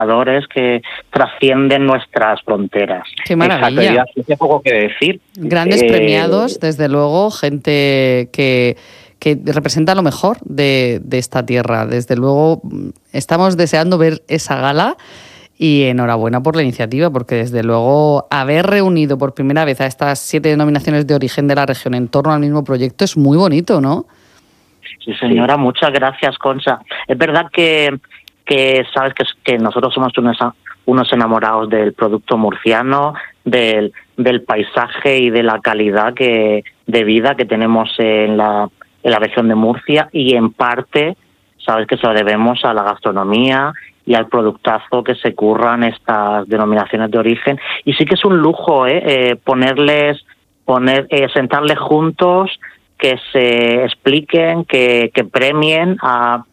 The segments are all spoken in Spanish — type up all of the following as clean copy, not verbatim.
que trascienden nuestras fronteras. ¡Qué maravilla! Exacto, poco que decir. Grandes premiados, desde luego, gente que representa lo mejor de esta tierra. Desde luego, estamos deseando ver esa gala y enhorabuena por la iniciativa, porque desde luego haber reunido por primera vez a estas 7 denominaciones de origen de la región en torno al mismo proyecto es muy bonito, ¿no? Sí, señora, muchas gracias, Concha. Es verdad que sabes que nosotros somos unos enamorados del producto murciano, del paisaje y de la calidad de vida que tenemos en la región de Murcia, y en parte sabes que se lo debemos a la gastronomía y al productazo que se curran estas denominaciones de origen. Y sí que es un lujo sentarles juntos, que se expliquen, que premien a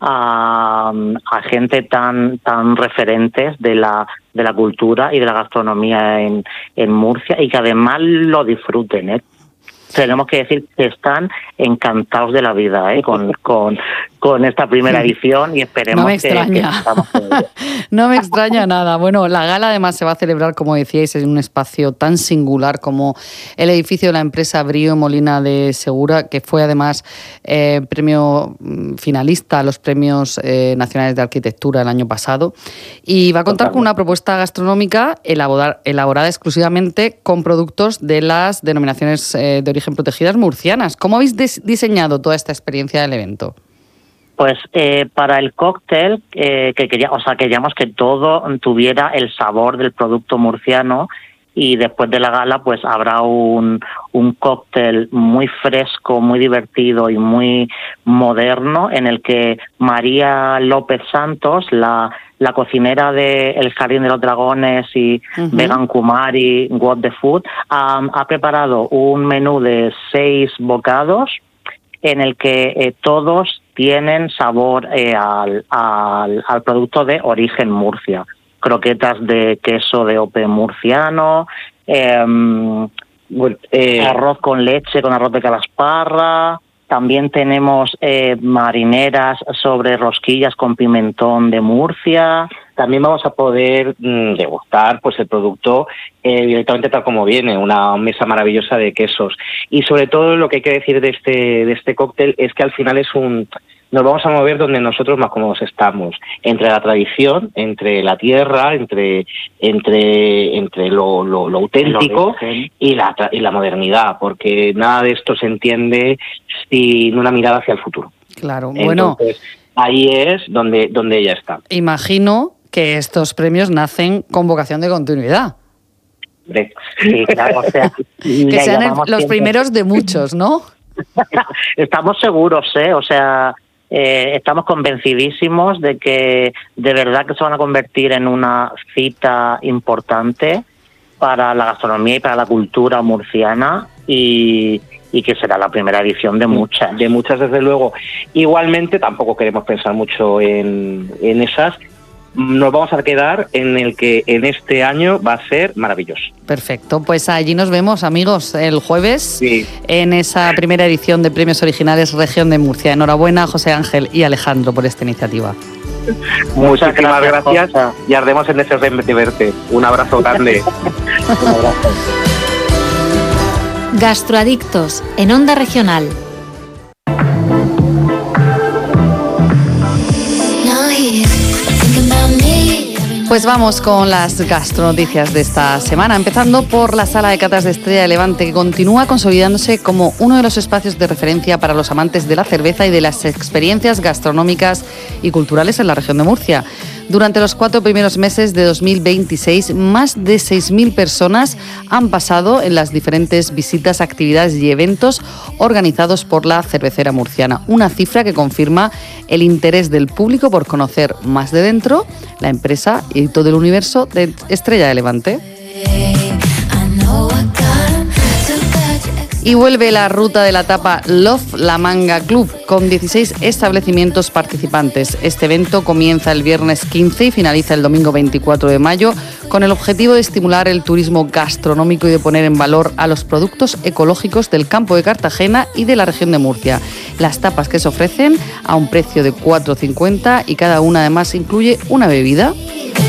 gente tan referentes de la cultura y de la gastronomía en Murcia, y que además lo disfruten, Tenemos que decir que están encantados de la vida, con esta primera edición, y esperemos No me extraña nada. Bueno, la gala además se va a celebrar, como decíais, en un espacio tan singular como el edificio de la empresa Brío Molina de Segura, que fue además premio finalista a los premios nacionales de arquitectura el año pasado, y va a contar con una propuesta gastronómica elaborada exclusivamente con productos de las denominaciones de origen protegidas murcianas. ¿Cómo habéis diseñado toda esta experiencia del evento? Pues para el cóctel, queríamos que todo tuviera el sabor del producto murciano, y después de la gala pues habrá un cóctel muy fresco, muy divertido y muy moderno, en el que María López Santos, la cocinera de El Jardín de los Dragones y Vegan Kumari, What the Food, ha preparado un menú de 6 bocados en el que todos tienen sabor al producto de origen Murcia. Croquetas de queso de ope murciano, arroz con leche con arroz de calasparra. También tenemos marineras sobre rosquillas con pimentón de Murcia. También vamos a poder degustar pues el producto directamente tal como viene, una mesa maravillosa de quesos. Y sobre todo lo que hay que decir de este cóctel es que al final nos vamos a mover donde nosotros más cómodos estamos, entre la tradición, entre la tierra, entre lo auténtico y la modernidad, porque nada de esto se entiende sin una mirada hacia el futuro. Claro, entonces, ahí es donde ella está. Imagino que estos premios nacen con vocación de continuidad. Sí, claro, o sea, que sean los primeros de muchos, ¿no? Estamos seguros, o sea, estamos convencidísimos de que de verdad que se van a convertir en una cita importante para la gastronomía y para la cultura murciana, y que será la primera edición de muchas. De muchas, desde luego. Igualmente, tampoco queremos pensar mucho en esas. Nos vamos a quedar en el que en este año va a ser maravilloso. Perfecto, pues allí nos vemos, amigos, el jueves, en esa primera edición de Premios Originales Región de Murcia. Enhorabuena, José Ángel y Alejandro, por esta iniciativa. Muchísimas gracias y ardemos en deseo de verte. Un abrazo grande. Un abrazo. Gastroadictos, en Onda Regional. Pues vamos con las gastronoticias de esta semana, empezando por la Sala de Catas de Estrella de Levante, que continúa consolidándose como uno de los espacios de referencia para los amantes de la cerveza y de las experiencias gastronómicas y culturales en la región de Murcia. Durante los 4 primeros meses de 2026, más de 6.000 personas han pasado en las diferentes visitas, actividades y eventos organizados por la cervecera murciana. Una cifra que confirma el interés del público por conocer más de dentro la empresa y todo el universo de Estrella de Levante. Y vuelve la ruta de la tapa Love La Manga Club, con 16 establecimientos participantes. Este evento comienza el viernes 15 y finaliza el domingo 24 de mayo, con el objetivo de estimular el turismo gastronómico y de poner en valor a los productos ecológicos del campo de Cartagena y de la región de Murcia. Las tapas que se ofrecen a un precio de 4,50 y cada una además incluye una bebida.